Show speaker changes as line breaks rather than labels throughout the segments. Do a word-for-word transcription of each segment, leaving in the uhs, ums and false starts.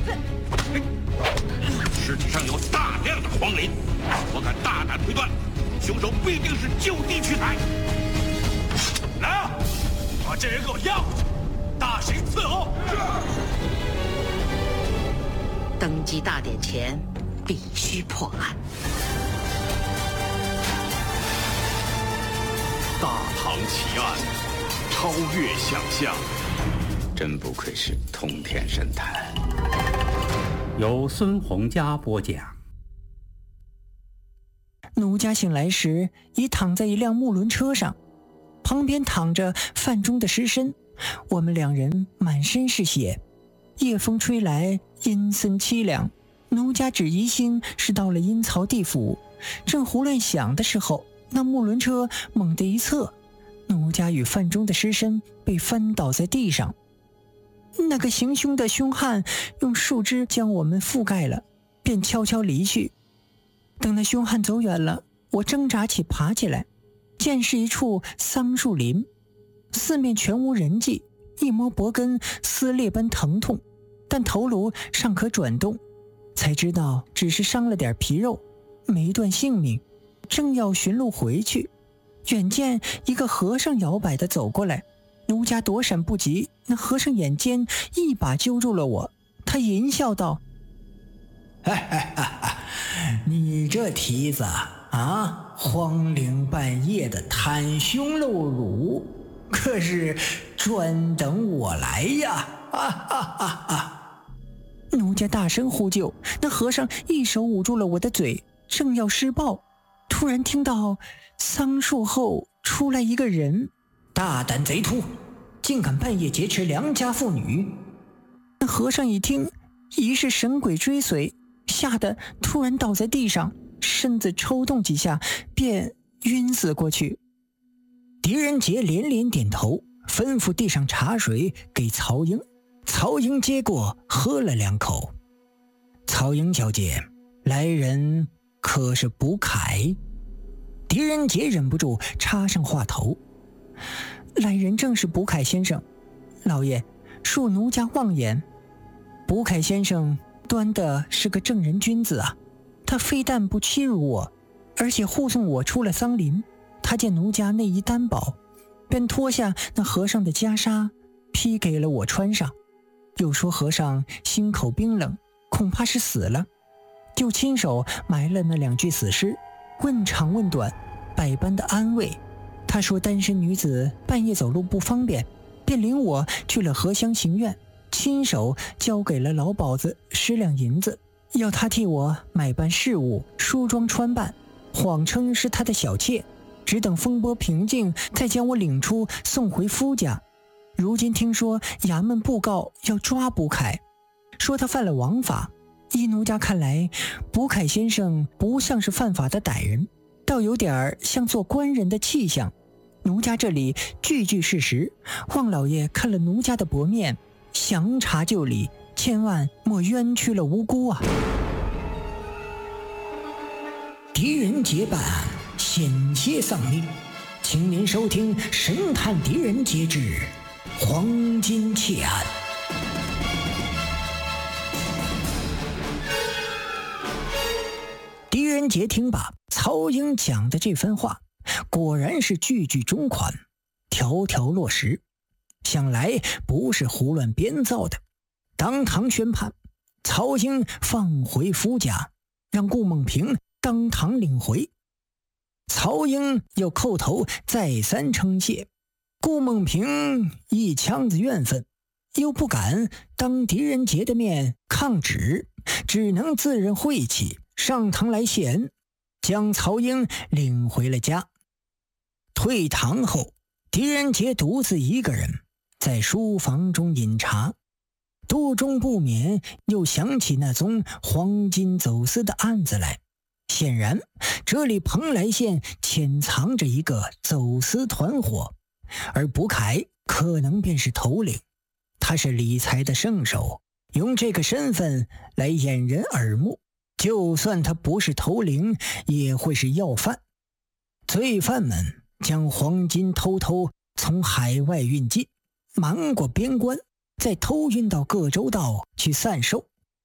尸体上有大量的黄磷，我敢大胆推断，凶手必定是就地取材。来啊，把这人给我押回去，大刑伺候。
登基大典前，必须破案。
大唐奇案，超越想象。
真不愧是通天神探。
由孙洪佳播讲。
奴家醒来时已躺在一辆木轮车上，旁边躺着范中的尸身，我们两人满身是血，夜风吹来，阴森凄凉。奴家只疑心是到了阴曹地府，正胡乱想的时候，那木轮车猛地一侧，奴家与范中的尸身被翻倒在地上。那个行凶的凶悍用树枝将我们覆盖了，便悄悄离去。等那凶悍走远了，我挣扎起爬起来，见是一处桑树林，四面全无人迹，一摸脖根撕裂般疼痛，但头颅尚可转动，才知道只是伤了点皮肉，没断性命。正要寻路回去，远见一个和尚摇摆地走过来，奴家躲闪不及，那和尚眼尖一把揪住了我，他淫笑道：
哈哈哈哈，你这蹄子啊，荒岭半夜的袒胸露乳，可是专等我来呀！哈哈哈哈！
奴家大声呼救，那和尚一手捂住了我的嘴，正要施暴，突然听到桑树后出来一个人。
大胆贼徒，竟敢半夜劫持良家妇女！
那和尚一听疑是神鬼追随，吓得突然倒在地上，身子抽动几下，便晕死过去。
狄仁杰连连点头，吩咐递上茶水给曹英。曹英接过，喝了两口。曹英小姐，来人可是卜凯？狄仁杰忍不住插上话头。
来人正是卜凯先生，老爷，恕奴家妄言。卜凯先生端的是个正人君子啊，他非但不欺辱我，而且护送我出了桑林。他见奴家内衣单薄，便脱下那和尚的袈裟披给了我穿上，又说和尚心口冰冷，恐怕是死了，就亲手埋了那两具死尸，问长问短，百般的安慰。他说单身女子半夜走路不方便，便领我去了荷香行院，亲手交给了老鸨子十两银子，要他替我买办事务，梳妆穿扮，谎称是他的小妾，只等风波平静，再将我领出送回夫家。如今听说衙门布告要抓卜凯，说他犯了王法。依奴家看来，卜凯先生不像是犯法的歹人，倒有点像做官人的气象。奴家这里句句事实，望老爷看了奴家的薄面，详查就理，千万莫冤屈了无辜啊！
狄仁杰办案，险些丧命，请您收听《神探狄仁杰之黄金窃案》。狄仁杰听罢曹英讲的这番话，果然是句句中款，条条落实，想来不是胡乱编造的。当堂宣判，曹英放回夫家，让顾梦平当堂领回。曹英又叩头再三称谢，顾梦平一腔子怨愤，又不敢当狄仁杰的面抗旨，只能自认晦气，上堂来谢恩，将曹英领回了家。退堂后，狄仁杰独自一个人在书房中饮茶，肚中不免又想起那宗黄金走私的案子来。显然这里蓬莱县潜藏着一个走私团伙，而卜凯可能便是头领。他是理财的圣手，用这个身份来掩人耳目，就算他不是头领，也会是要犯。罪犯们将黄金偷偷从海外运进，瞒过边关，再偷运到各州道去散售，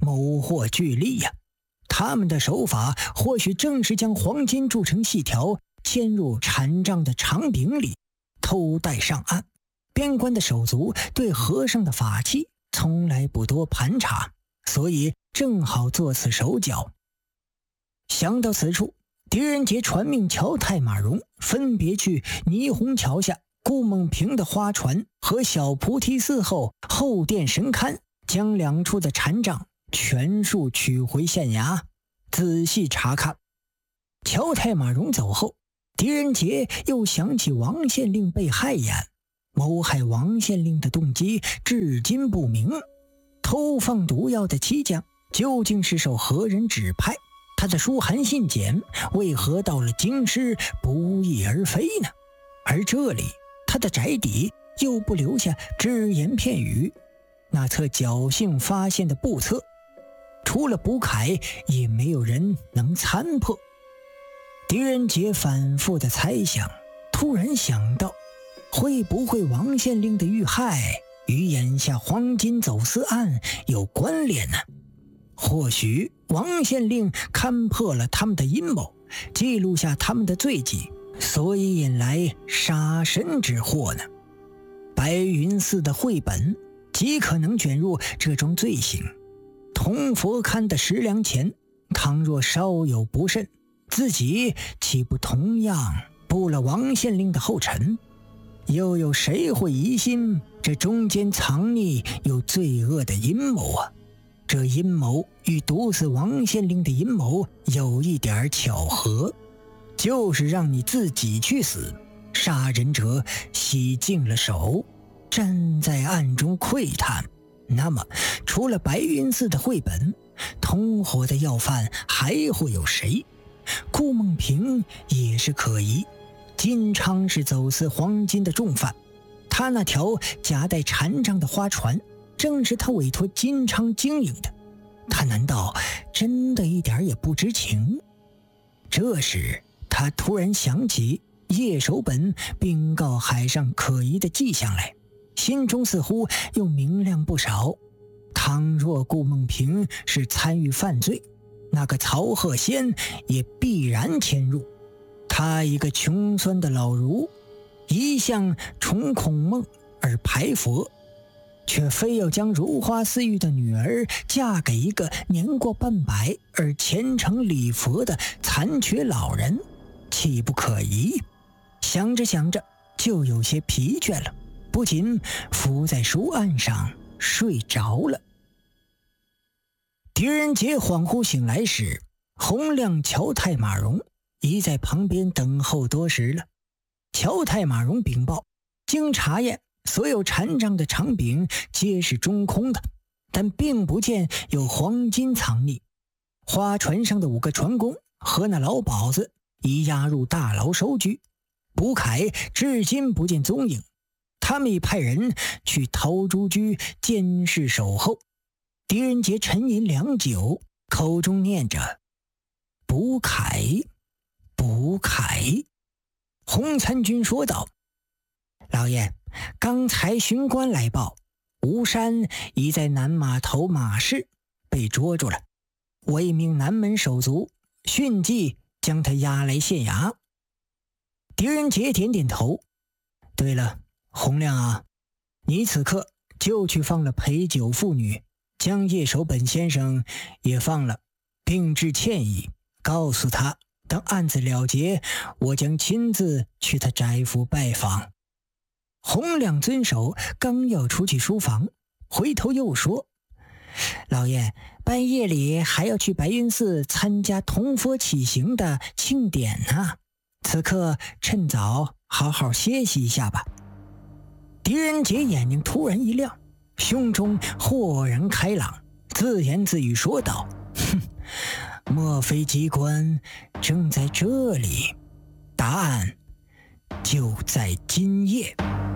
谋获巨利呀、啊！他们的手法或许正是将黄金铸成细条，嵌入禅杖的长柄里，偷带上岸。边关的手足对和尚的法器从来不多盘查，所以正好做此手脚。想到此处，狄仁杰传命乔太马荣分别去霓虹桥下顾梦平的花船和小菩提寺后后殿神龛，将两处的禅杖全数取回县衙，仔细查看。乔太马荣走后，狄仁杰又想起王县令被害案，谋害王县令的动机至今不明。偷放毒药的七将究竟是受何人指派？他的书函信笺为何到了京师不翼而飞呢？而这里他的宅邸又不留下只言片语，那册侥幸发现的簿册，除了卜凯也没有人能参破。狄仁杰反复的猜想，突然想到，会不会王县令的遇害与眼下黄金走私案有关联呢？或许王县令看破了他们的阴谋，记录下他们的罪迹，所以引来杀身之祸呢？白云寺的绘本极可能卷入这种罪行。铜佛龛的食粮钱，倘若稍有不慎，自己岂不同样步了王县令的后尘？又有谁会疑心这中间藏匿有罪恶的阴谋啊？这阴谋与毒死王县令的阴谋有一点巧合，就是让你自己去死，杀人者洗净了手，站在暗中窥探。那么除了白云寺的绘本，同伙的要犯还会有谁？顾梦平也是可疑，金昌是走私黄金的重犯，他那条夹带禅杖的花船正是他委托金昌经营的，他难道真的一点也不知情？这时他突然想起叶守本禀告海上可疑的迹象来，心中似乎又明亮不少。倘若顾梦平是参与犯罪，那个曹鹤仙也必然牵入。他一个穷酸的老儒，一向崇孔孟而排佛，却非要将如花似玉的女儿嫁给一个年过半百而虔诚礼佛的残缺老人，岂不可疑？想着想着就有些疲倦了，不禁伏在书案上睡着了。狄仁杰恍惚醒来时，洪亮、乔太马荣已在旁边等候多时了。乔太马荣禀报，经查验，所有禅杖的长柄皆是中空的，但并不见有黄金藏匿。花船上的五个船工和那老鸨子已押入大牢收居，卜凯至今不见踪影，他们已派人去陶朱居监视守候。狄仁杰沉吟良久，口中念着卜凯卜凯。洪参军说道，老爷，刚才巡官来报，吴山已在南码头马市被捉住了，我一名南门手足迅即将他押来县衙。狄仁杰点点头，对了，洪亮啊，你此刻就去放了陪酒妇女，将叶守本先生也放了，并致歉意，告诉他等案子了结，我将亲自去他宅府拜访。洪亮遵守，刚要出去书房，回头又说，老爷，半夜里还要去白云寺参加铜佛起行的庆典呢，此刻趁早好好歇息一下吧。狄仁杰眼睛突然一亮，胸中豁然开朗，自言自语说道，哼，莫非机关正在这里？答案就在今夜。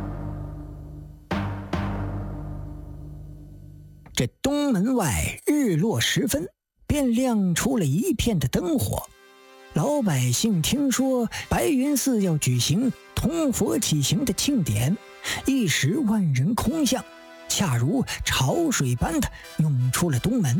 这东门外日落时分，便亮出了一片的灯火。老百姓听说白云寺要举行铜佛起行的庆典，一时万人空巷，恰如潮水般的涌出了东门，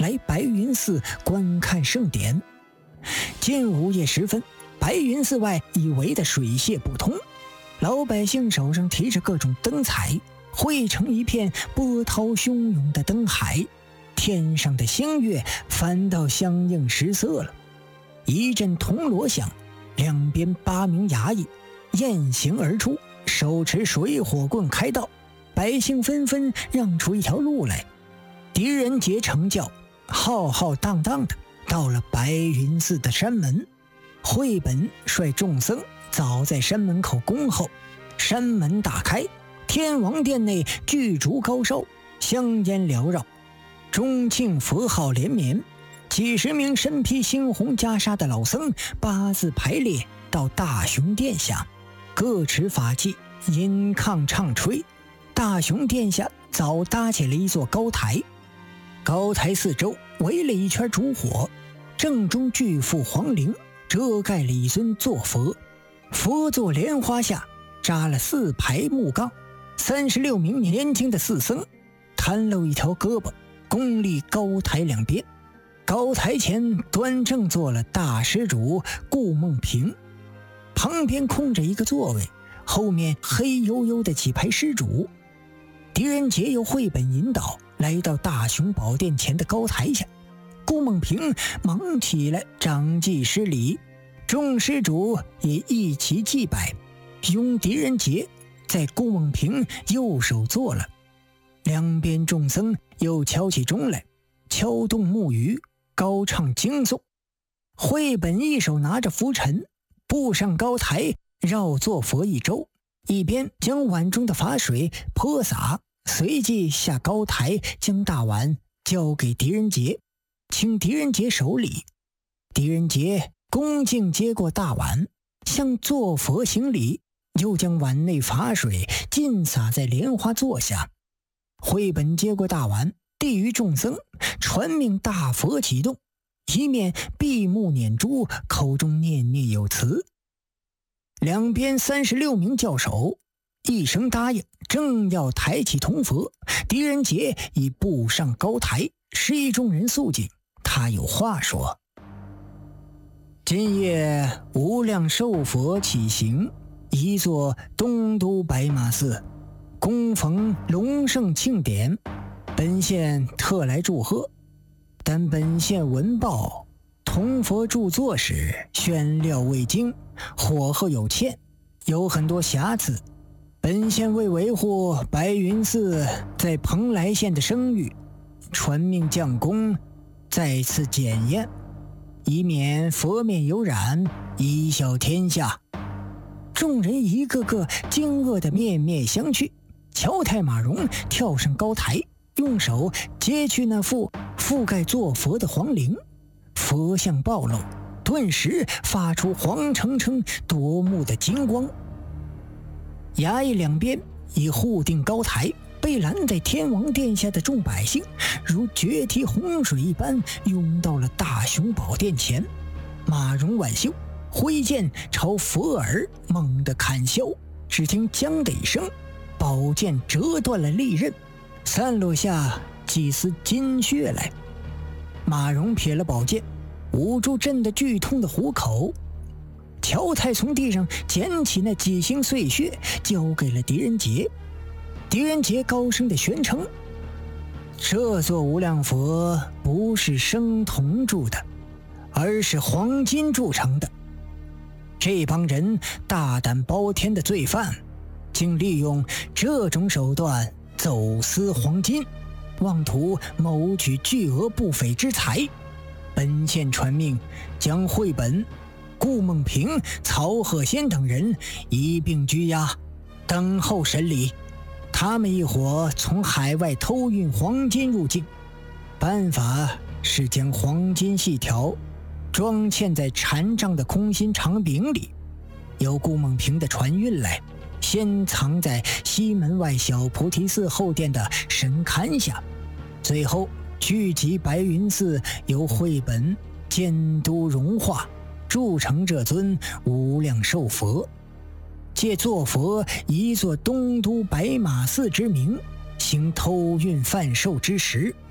来白云寺观看盛典。近午夜时分，白云寺外已围得水泄不通，老百姓手上提着各种灯彩，汇成一片波涛汹涌的灯海，天上的星月反倒相应失色了。一阵铜锣响，两边八名衙役雁行而出，手持水火棍开道，百姓纷纷让出一条路来。狄仁杰乘轿浩浩荡荡的到了白云寺的山门，慧本率众僧早在山门口恭候。山门打开，天王殿内巨烛高烧，香烟缭绕，钟磬佛号连绵。几十名身披猩红袈裟的老僧八字排列到大雄殿下，各持法器，吟抗唱吹。大雄殿下早搭起了一座高台，高台四周围了一圈烛火，正中巨幅黄棂遮盖了一尊坐佛，佛座莲花下扎了四排木杠，三十六名年轻的寺僧袒露一条胳膊，恭立高台两边。高台前端正坐了大施主顾梦平，旁边空着一个座位，后面黑黝黝的几排施主。狄仁杰由慧本引导来到大雄宝殿前的高台下，顾梦平忙起来掌祭施礼，众施主也一齐祭拜，拥狄仁杰在顾梦平右手坐了。两边众僧又敲起钟来，敲动木鱼，高唱经诵。慧本一手拿着拂尘，步上高台，绕坐佛一周，一边将碗中的法水泼洒，随即下高台将大碗交给狄仁杰，请狄仁杰守礼。狄仁杰恭敬接过大碗，向坐佛行礼，又将碗内法水尽洒在莲花座下。慧本接过大碗，递于众僧，传命大佛启动，一面闭目念珠，口中念念有词。两边三十六名教首一声答应，正要抬起铜佛，狄仁杰已步上高台，示意众人肃静，他有话说：今夜无量寿佛起行，一座东都白马寺，恭逢隆盛庆典，本县特来祝贺。但本县闻报，铜佛著作时宣料未精，火候有欠，有很多瑕疵。本县为维护白云寺在蓬莱县的声誉，传命将工再次检验，以免佛面有染，贻笑天下。众人一个个惊愕的面面相觑。乔太马荣跳上高台，用手揭去那副覆盖坐佛的黄绫，佛像暴露，顿时发出黄澄澄夺目的金光。衙役两边已护定高台，被拦在天王殿下的众百姓如决堤洪水一般涌到了大雄宝殿前。马荣挽袖挥剑朝佛耳猛地砍削，只听将的一声，宝剑折断了利刃，散落下几丝金血来。马荣撇了宝剑，捂住震得剧痛的虎口。乔太从地上捡起那几星碎屑，交给了狄仁杰。狄仁杰高声的宣称：这座无量佛不是生铜铸的，而是黄金铸成的。这帮人大胆包天的罪犯，竟利用这种手段走私黄金，妄图谋取巨额不菲之财。本县传命将慧本、顾梦平、曹鹤仙等人一并拘押，等候审理。他们一伙从海外偷运黄金入境，办法是将黄金细条装嵌在缠帐的空心长柄里，由顾梦平的船运来，先藏在西门外小菩提寺后殿的神龛下，最后聚集白云寺，由慧本监督融化，铸成这尊无量寿佛，借坐佛一座东都白马寺之名，行偷运贩售之实。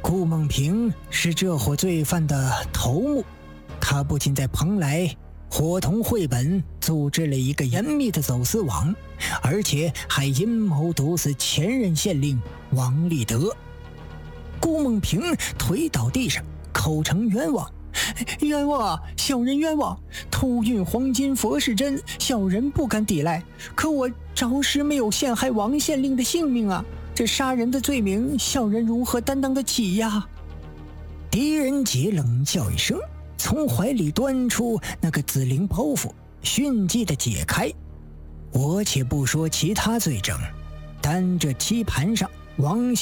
顾梦平是这伙罪犯的头目，他不仅在蓬莱伙同绘本组织了一个严密的走私网，而且还阴谋毒死前任县令王立德。顾梦平推倒地上，口称冤枉：“冤枉，小人冤枉！偷运黄金佛是真，小人不敢抵赖。可我着实没有陷害王县令的性命啊！这杀人的罪名，小人如何担当得起呀？”狄仁杰冷笑一声，从怀里端出那个紫绫包袱，迅即的解开。我且不说其他罪证，单这棋盘上王